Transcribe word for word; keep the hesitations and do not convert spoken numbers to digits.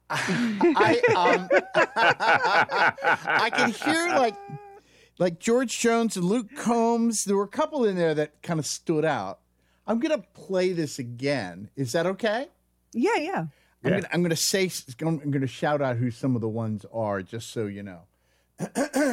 I um, I can hear like like George Jones and Luke Combs. There were a couple in there that kind of stood out. I'm gonna play this again. Is that okay? Yeah, yeah. I'm Yeah. gonna I'm gonna say I'm gonna shout out who some of the ones are, just so you know.